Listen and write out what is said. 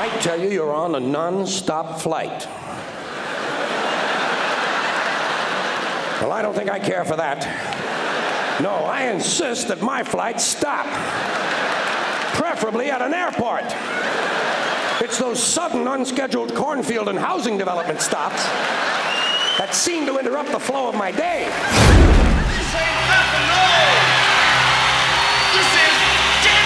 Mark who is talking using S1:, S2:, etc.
S1: might tell you you're on a non-stop flight. Well, I don't think I care for that. No, I insist that my flights stop. Preferably at an airport. It's those sudden, unscheduled cornfield and housing development stops that seem to interrupt the flow of my day.